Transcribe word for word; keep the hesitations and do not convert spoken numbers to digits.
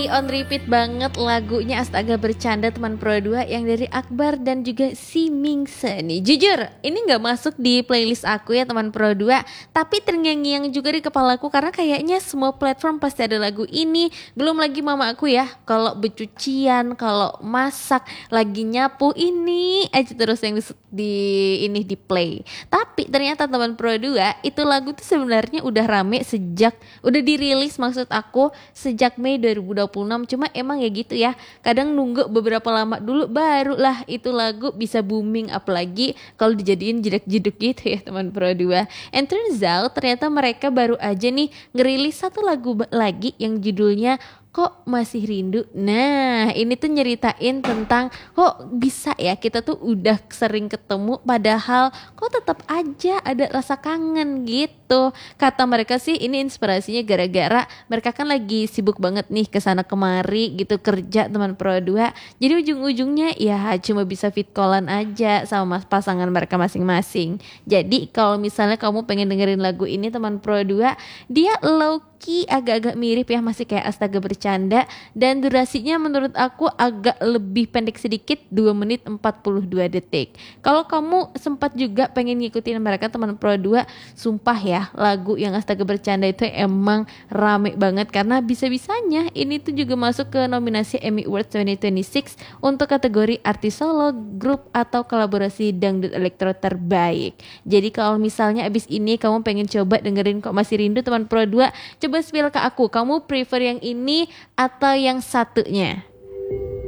on repeat banget lagunya Astaga Bercanda teman Pro dua yang dari Akbar dan juga si Mingse nih. Jujur, ini gak masuk di playlist aku ya teman Pro dua, tapi terngiang-ngiang juga di kepalaku karena kayaknya semua platform pasti ada lagu ini. Belum lagi mama aku ya, kalau bercucian, kalau masak, lagi nyapu, ini aja terus yang di, di ini di play. Tapi ternyata teman Pro dua itu lagu tuh sebenarnya udah rame sejak udah dirilis, maksud aku sejak Mei dua ribu dua puluh enam. Cuma emang ya gitu ya, kadang nunggu beberapa lama dulu barulah itu lagu bisa booming, apalagi kalau dijadiin jedek-jeduk gitu ya teman Pro dua. And turns out ternyata mereka baru aja nih ngerilis satu lagu lagi yang judulnya Kok Masih Rindu. Nah ini tuh nyeritain tentang kok bisa ya kita tuh udah sering ketemu padahal kok tetap aja ada rasa kangen gitu. Kata mereka sih ini inspirasinya gara-gara mereka kan lagi sibuk banget nih kesana kemari gitu kerja teman Pro dua. Jadi ujung-ujungnya ya cuma bisa fit callan aja sama mas pasangan mereka masing-masing. Jadi kalau misalnya kamu pengen dengerin lagu ini teman Pro dua, dia low key agak-agak mirip ya, masih kayak Astaga Bercanda, dan durasinya menurut aku agak lebih pendek sedikit, dua menit empat puluh dua detik. Kalau kamu sempat juga pengen ngikutin mereka teman Pro dua, sumpah ya lagu yang Astaga Bercanda itu emang rame banget karena bisa-bisanya ini tuh juga masuk ke nominasi Emmy Awards dua ribu dua puluh enam untuk kategori artis solo, grup atau kolaborasi dangdut elektro terbaik. Jadi kalau misalnya abis ini kamu pengen coba dengerin Kok Masih Rindu teman Pro dua, coba spill ke aku, kamu prefer yang ini atau yang satunya?